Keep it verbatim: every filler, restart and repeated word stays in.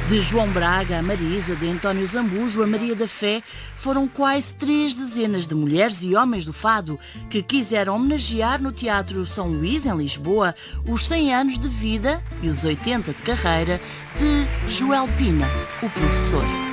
De João Braga a Marisa, de António Zambujo a Maria da Fé, foram quase três dezenas de mulheres e homens do fado que quiseram homenagear no Teatro São Luís, em Lisboa, os cem anos de vida e os oitenta de carreira de Joel Pina, o professor.